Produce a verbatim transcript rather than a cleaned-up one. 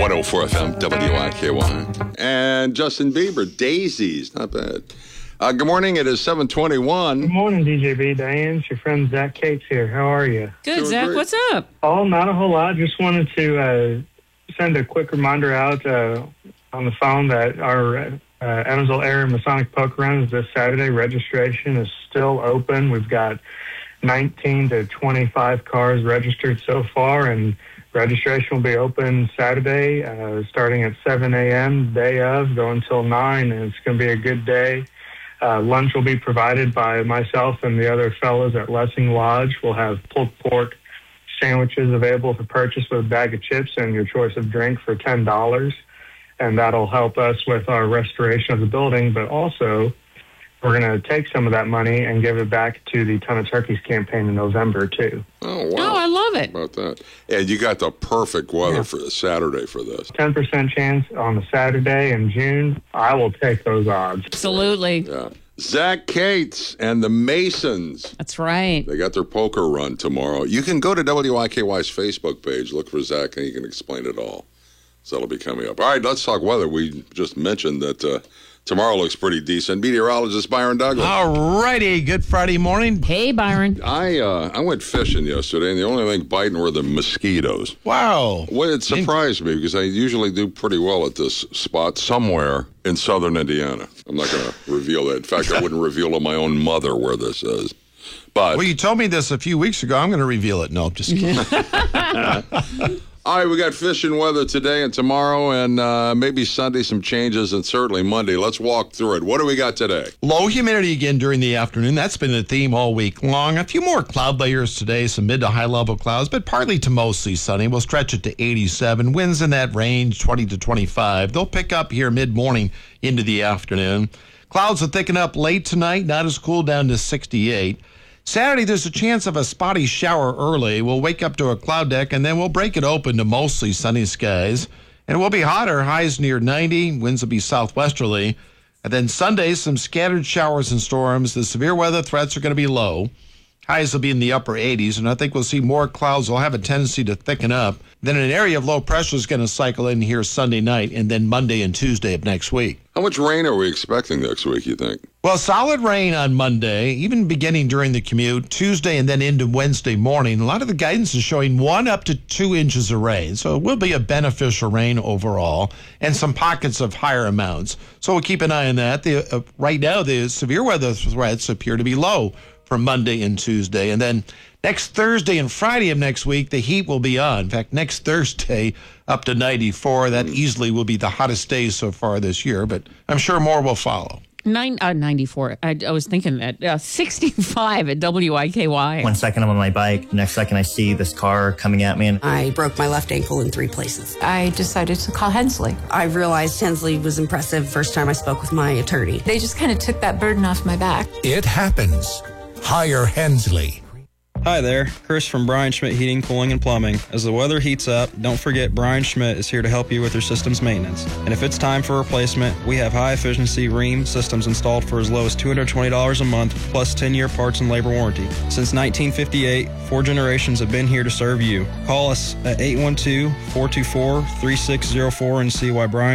one oh four F M, W I K Y. And Justin Bieber, Daisies. Not bad. Uh, good morning. It is seven twenty-one. Good morning, D J B. Diane, it's your friend Zach Cates here. How are you? Good, Doing Zach. great. What's up? Oh, not a whole lot. Just wanted to uh, send a quick reminder out uh, on the phone that our uh, Evansville area Masonic Poker Run is this Saturday. Registration is still open. We've got nineteen to twenty-five cars registered so far, and registration will be open Saturday, uh, starting at seven a.m., day of, going until nine, and it's going to be a good day. Uh, lunch will be provided by myself and the other fellows at Lessing Lodge. We'll have pulled pork sandwiches available for purchase with a bag of chips and your choice of drink for ten dollars, and that'll help us with our restoration of the building, but also we're going to take some of that money and give it back to the Ton of Turkeys campaign in November, too. Oh, wow. Oh, I love it. How about that? And you got the perfect weather Yeah. for Saturday for this. ten percent chance on a Saturday in June. I will take those odds. Absolutely. Yeah. Zach Cates and the Masons. That's right. They got their poker run tomorrow. You can go to W I K Y's Facebook page, look for Zach, and he can explain it all. So that'll be coming up. All right, let's talk weather. We just mentioned that uh, tomorrow looks pretty decent. Meteorologist Byron Douglas. All righty. Good Friday morning. Hey, Byron. I uh, I went fishing yesterday, and the only thing biting were the mosquitoes. Wow. Well, it surprised me because I usually do pretty well at this spot somewhere in southern Indiana. I'm not going to reveal that. In fact, I wouldn't reveal to my own mother where this is. But Well, you told me this a few weeks ago. I'm going to reveal it. No, just kidding. all right, we got fishing weather today and tomorrow, and uh, maybe Sunday some changes, and certainly Monday. Let's walk through it. What do we got today? Low humidity again during the afternoon. That's been the theme all week long. A few more cloud layers today, some mid to high level clouds, but partly to mostly sunny. We'll stretch it to eighty-seven. Winds in that range, twenty to twenty-five. They'll pick up here mid-morning into the afternoon. Clouds will thicken up late tonight, not as cool, down to sixty-eight. Saturday, there's a chance of a spotty shower early. We'll wake up to a cloud deck, and then we'll break it open to mostly sunny skies. And it will be hotter, highs near ninety. Winds will be southwesterly. And then Sunday, some scattered showers and storms. The severe weather threats are going to be low. Highs will be in the upper eighties, and I think we'll see more clouds. Will have a tendency to thicken up. Then an area of low pressure is going to cycle in here Sunday night, and then Monday and Tuesday of next week. How much rain are we expecting next week, you think? Well, solid rain on Monday, even beginning during the commute, Tuesday and then into Wednesday morning. A lot of the guidance is showing one up to two inches of rain. So it will be a beneficial rain overall, and some pockets of higher amounts. So we'll keep an eye on that. The, uh, right now, the severe weather threats appear to be low for Monday and Tuesday. And then next Thursday and Friday of next week, the heat will be on. In fact, next Thursday up to ninety-four. That easily will be the hottest day so far this year, but I'm sure more will follow. Nine, uh, ninety-four. I, I was thinking that. Uh, sixty-five at W I K Y. One second I'm on my bike, next second I see this car coming at me. And I broke my left ankle in three places. I decided to call Hensley. I realized Hensley was impressive first time I spoke with my attorney. They just kind of took that burden off my back. It happens. Hire Hensley. Hi there, Chris from Brian Schmidt Heating, Cooling, and Plumbing. As the weather heats up, don't forget Brian Schmidt is here to help you with your system's maintenance. And if it's time for replacement, we have high-efficiency Rheem systems installed for as low as two hundred twenty dollars a month, plus ten-year parts and labor warranty. Since nineteen fifty-eight, four generations have been here to serve you. Call us at eight one two, four two four, three six zero four and see why Brian